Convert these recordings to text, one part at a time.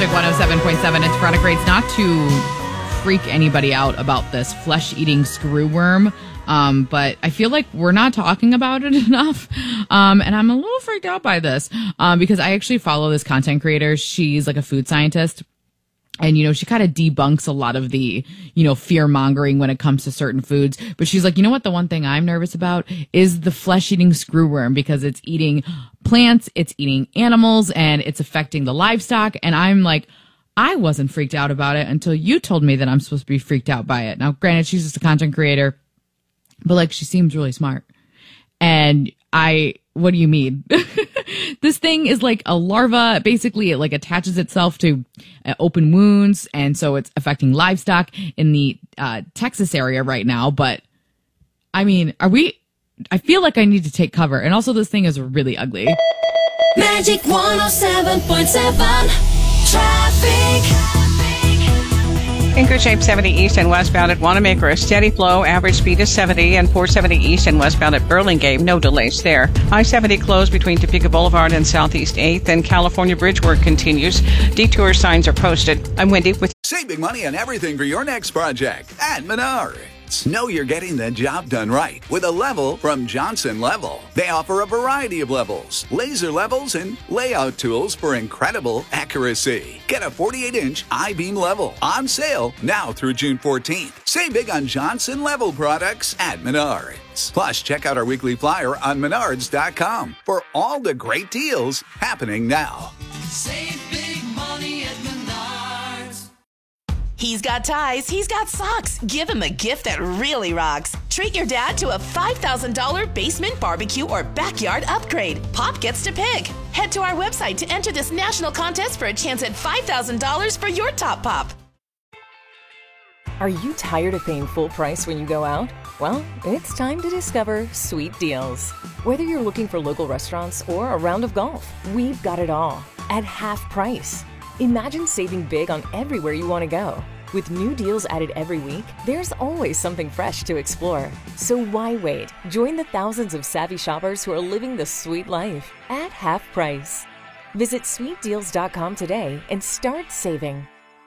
Magic 107.7. It's Product Rates. Not to freak anybody out about this flesh-eating screwworm, but I feel like we're not talking about it enough, and I'm a little freaked out by this because I actually follow this content creator. She's like a food scientist. And, she kind of debunks a lot of the, fear mongering when it comes to certain foods. But she's like, you know what? The one thing I'm nervous about is the flesh eating screwworm, because it's eating plants, it's eating animals, and it's affecting the livestock. And I'm like, I wasn't freaked out about it until you told me that I'm supposed to be freaked out by it. Now, granted, she's just a content creator, but she seems really smart. And what do you mean? This thing is like a larva. Basically, it attaches itself to open wounds, and so it's affecting livestock in the Texas area right now. But I mean, I feel like I need to take cover. And also, this thing is really ugly. Magic 107.7 traffic. In good shape, 70 east and westbound at Wanamaker. A steady flow. Average speed is 70, and 470 east and westbound at Burlingame. No delays there. I-70 closed between Topeka Boulevard and Southeast 8th, and California Bridge work continues. Detour signs are posted. I'm Wendy with... Save big money on everything for your next project at Menards. Know you're getting the job done right with a level from Johnson Level. They offer a variety of levels, laser levels, and layout tools for incredible accuracy. Get a 48-inch I-beam level on sale now through June 14th. Save big on Johnson Level products at Menards. Plus, check out our weekly flyer on Menards.com for all the great deals happening now. Save big money at Menards. He's got ties, he's got socks. Give him a gift that really rocks. Treat your dad to a $5,000 basement barbecue or backyard upgrade. Pop gets to pick. Head to our website to enter this national contest for a chance at $5,000 for your top pop. Are you tired of paying full price when you go out? Well, it's time to discover Sweet Deals. Whether you're looking for local restaurants or a round of golf, we've got it all at half price. Imagine saving big on everywhere you want to go. With new deals added every week, there's always something fresh to explore. So why wait? Join the thousands of savvy shoppers who are living the sweet life at half price. Visit sweetdeals.com today and start saving.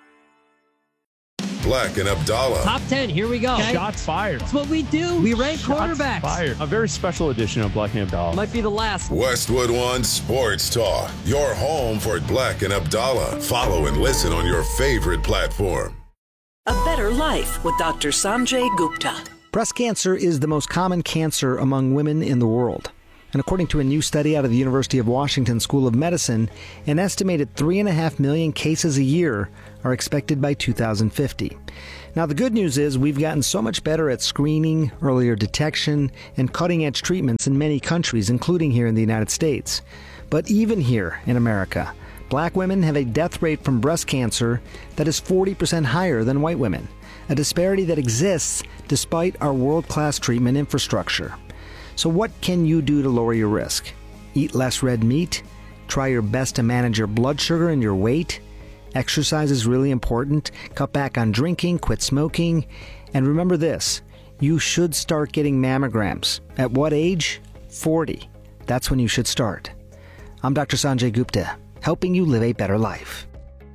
Black and Abdallah. Top 10, here we go. Okay. Shots fired. That's what we do. We rank quarterbacks. Fired. A very special edition of Black and Abdallah. Might be the last. Westwood One Sports Talk. Your home for Black and Abdallah. Follow and listen on your favorite platform. A Better Life with Dr. Sanjay Gupta. Breast cancer is the most common cancer among women in the world. And according to a new study out of the University of Washington School of Medicine, an estimated 3.5 million cases a year are expected by 2050. Now, the good news is we've gotten so much better at screening, earlier detection, and cutting-edge treatments in many countries, including here in the United States. But even here in America, black women have a death rate from breast cancer that is 40% higher than white women, a disparity that exists despite our world-class treatment infrastructure. So what can you do to lower your risk? Eat less red meat? Try your best to manage your blood sugar and your weight? Exercise is really important. Cut back on drinking, quit smoking. And remember this, you should start getting mammograms. At what age? 40. That's when you should start. I'm Dr. Sanjay Gupta, helping you live a better life.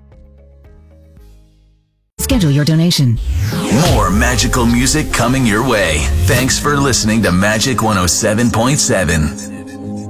Schedule your donation. More magical music coming your way. Thanks for listening to Magic 107.7.